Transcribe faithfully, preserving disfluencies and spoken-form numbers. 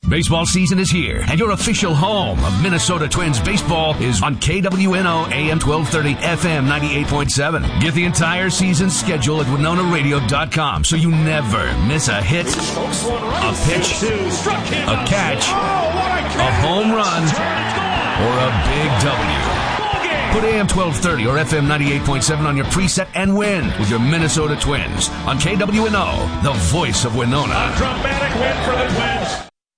Baseball season is here, and your official home of Minnesota Twins baseball is on K W N O A M twelve thirty, F M ninety-eight point seven. Get the entire season schedule at Winona Radio dot com so you never miss a hit, a pitch, a catch, a home run, or a big W. Put A M twelve thirty or F M ninety-eight point seven on your preset and win with your Minnesota Twins on K W N O, the voice of Winona. A dramatic win for the Twins.